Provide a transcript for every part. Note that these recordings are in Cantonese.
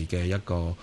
嘅一個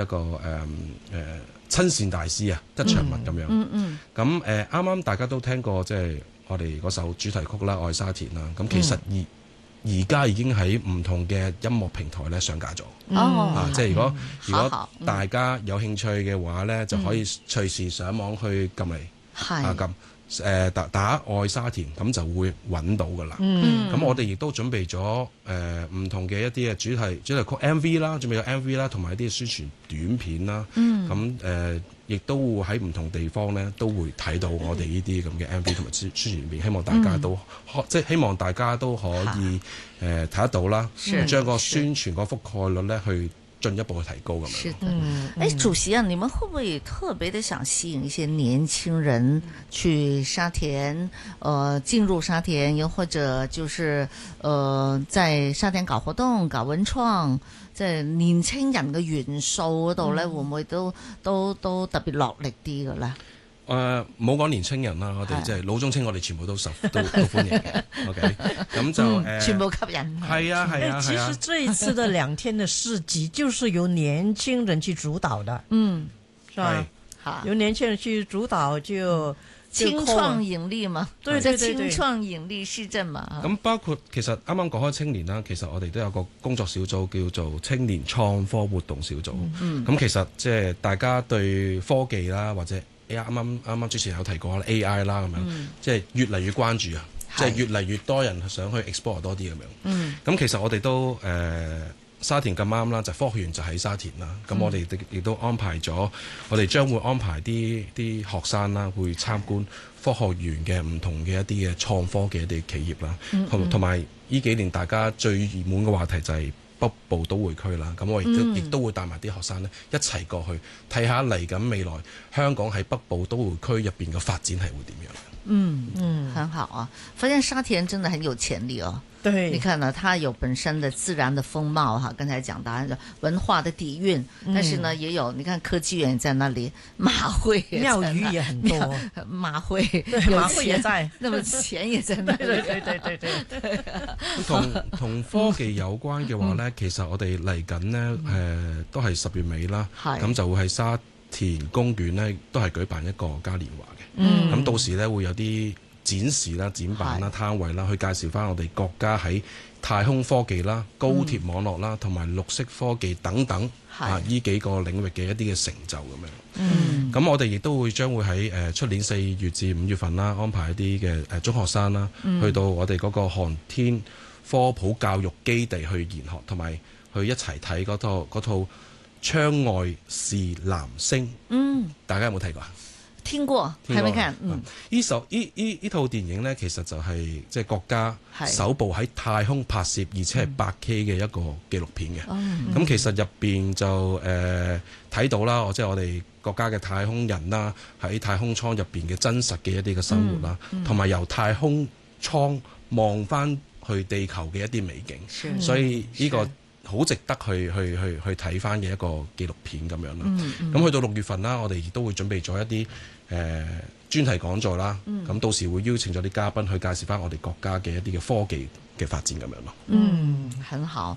親善大使啊，吉祥物咁樣。咁啱啱大家都聽過即係我哋嗰首主題曲啦，《愛沙田》啦。咁其實而家已經喺唔同嘅音樂平台咧上架咗。即係如果大家有興趣嘅話咧，就可以隨時上網去撳嚟撳。打愛沙田咁就會揾到噶啦。咁我哋亦都準備咗唔同嘅一啲嘅主題曲 MV 啦，準備咗 MV 啦，同埋一啲宣傳短片啦。咁亦都會喺唔同地方咧都會睇到我哋呢啲咁嘅 MV 同埋宣傳短片，希望大家都即係希望大家都可以睇得到啦，將個宣傳個覆蓋率咧去進一步去提高咁樣。 是的，主席啊，你們會不會特別的想吸引一些年輕人去沙田，進入沙田，又或者就是在沙田搞活動、搞文創，即係年輕人嘅元素嗰度咧，會唔會都特別落力啲嘅咧？ 冇講年青人啦，我哋即係老中青，我哋全部都歡迎嘅。OK， 咁就全部吸引。 係啊。 其實這一次的2天的市集，就是由年輕人去主導的，是吧？由年輕人去主導就青創盈利嘛， 對， 青創盈利市鎮嘛。 咁包括其實啱啱講開青年啦，其實我哋都有個工作小組叫做青年創科活動小組。咁其實即係大家對科技啦，或者啱啱主持人有提過啦 AI 啦咁樣，即係越嚟越關注啊，即係越嚟越多人想去 explore 多啲咁樣。咁其實我哋都沙田咁啱啦，就科學園就喺沙田啦。咁我哋亦都安排咗，我哋將會安排啲學生啦，會參觀科學園嘅唔同嘅一啲嘅創科嘅一啲企業啦。同埋呢幾年大家最熱門嘅話題就係北部都會區啦。咁我亦都會帶埋啲學生咧一齊過去睇下嚟緊未來香港喺北部都會區入邊嘅發展係會點樣。 很好啊！發現沙田真的很有潛力哦。 對， 你看呢，它有本身的自然的風貌哈，剛才講到文化的底蘊，但是呢，也有你看科技園在那裡，馬會廟宇也很多， 馬會也在， 那麼錢也在那裡。 對。 同科技有關嘅話呢，其實我哋嚟緊呢，都係10月尾啦，咁就會喺沙田公園呢，都係舉辦一個嘉年華嘅。咁到時呢，會有啲展示啦、展板啦、攤位啦，去介紹翻我哋國家喺太空科技啦、高鐵網絡啦，同埋綠色科技等等呢幾個領域嘅一啲嘅成就咁樣。咁我哋亦都將會喺出年4月至5月份啦，安排一啲嘅中學生啦，去到我哋嗰個航天科普教育基地去研學，同埋去一齊睇嗰套窗外是藍星。大家有冇睇過啊？ 聽過，係咪看？ 呢套電影呢，其實就係即係國家首部喺太空拍攝，而且係8K 嘅一個紀錄片嘅。咁其實入邊就睇到啦，即係我哋國家嘅太空人啦，喺太空艙入邊嘅真實嘅一啲嘅生活啦，同埋由太空艙望翻去地球嘅一啲美景。所以呢個好值得去睇翻嘅一個紀錄片咁樣啦。咁去到6月份啦，我哋亦都會準備咗一啲專題講座啦。咁到時會邀請咗啲嘉賓去介紹翻我哋國家嘅一啲嘅科技嘅發展咁樣咯。 很好。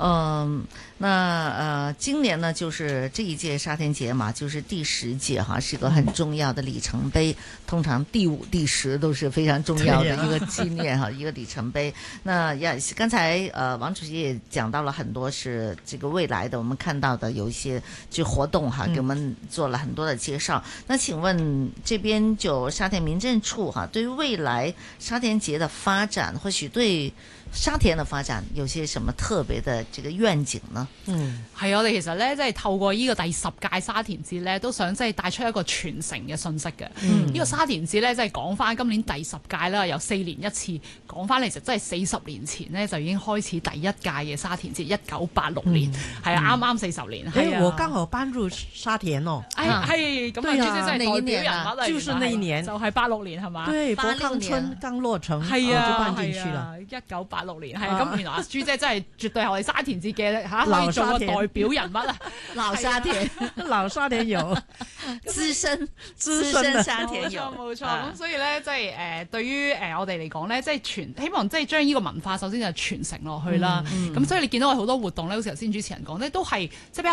那今年呢，就是這一屆沙田節嘛，就是第10屆哈，是個很重要的里程碑。通常第5、第10都是非常重要的一個紀念哈，一個里程碑。那剛才王主席也講到了很多是這個未來的，我們看到的有一些就活動哈，給我們做了很多的介紹。那請問這邊就沙田民政處哈，對於未來沙田節的發展，或許對沙田的發展有些什麼特別的這個願景呢？ 係我哋其實咧，即係透過呢個第10屆沙田節咧，都想即係帶出一個傳承嘅信息嘅。呢個沙田節咧，即係講翻今年第10屆啦，由4年一次講翻嚟，其實真係40年前呢，就已經開始第1屆嘅沙田節，1986年係啊，啱啱40年。係啊， 我剛好搬入沙田哦。 係咁啊，朱姐真係代表人物啊， 就是那一年， 就係86年係嘛？ 對，博康村剛落成， 係啊， 就搬進去了。 1986年係咁，原來阿朱姐真係絕對係我哋沙田節嘅可以做個代表人物啊！ 老沙田， 老沙田有資深沙田有， 冇錯。咁所以咧，即係對於我哋嚟講咧，即係希望即係將呢個文化首先就傳承落去啦。咁所以你見到我好多活動咧，好似頭先主持人講咧，都係即係比較